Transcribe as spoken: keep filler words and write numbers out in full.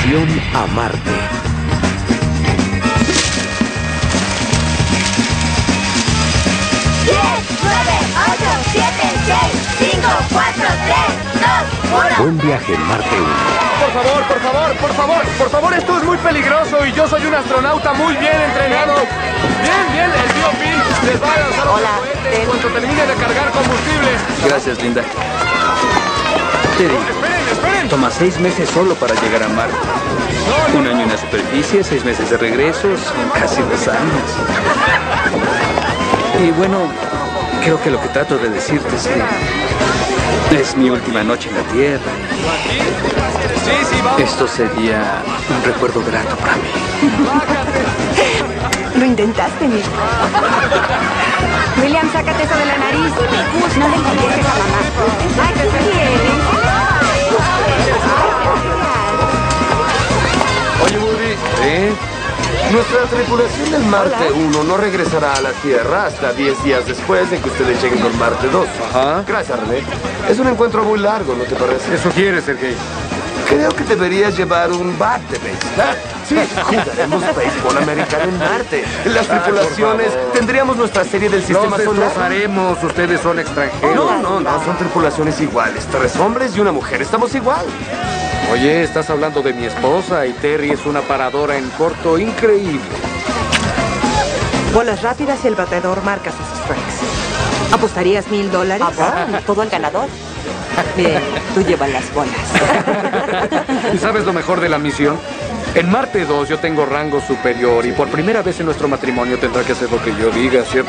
Misión a Marte. diez, nueve, ocho, siete, seis, cinco, cuatro, tres, dos, uno. Buen viaje en Marte uno. Por favor, por favor, por favor, por favor, esto es muy peligroso y yo soy un astronauta muy bien entrenado. Bien, bien, el tío Phil les va a lanzar Hola, un cohete Ted. en cuanto termine de cargar combustible. Gracias, Linda. Teddy, Esperen, esperen. toma seis meses solo para llegar a Marte. Un año en la superficie, seis meses de regresos, son casi dos años. Y bueno, creo que lo que trato de decirte es que es mi última noche en la Tierra. Sí, sí, vamos. Esto sería un recuerdo grato para mí. Lo intentaste, Nick. William, sácate eso de la nariz. No le contestes a mamá. Aquí vienen. Oye, Woody, ¿Eh? nuestra tripulación del Marte uno no regresará a la Tierra hasta diez días después de que ustedes lleguen con Marte dos. Ajá. Gracias, René. Es un encuentro muy largo, ¿no te parece? ¿Qué sugieres, Sergei? Creo que deberías llevar un bat de béisbol. Sí, jugaremos béisbol americano en Marte. Las tripulaciones tendríamos nuestra serie del sistema Nos solar. desplazaremos, ustedes son extranjeros. No, no, no, son tripulaciones iguales. Tres hombres y una mujer. Estamos igual. Oye, estás hablando de mi esposa y Terry es una paradora en corto increíble. Bolas rápidas y el bateador marca sus strikes. ¿Apostarías mil dólares? ¿Todo el ganador? Bien, tú llevas las bolas. ¿Y sabes lo mejor de la misión? En Marte dos yo tengo rango superior y por primera vez en nuestro matrimonio tendrá que hacer lo que yo diga, ¿cierto?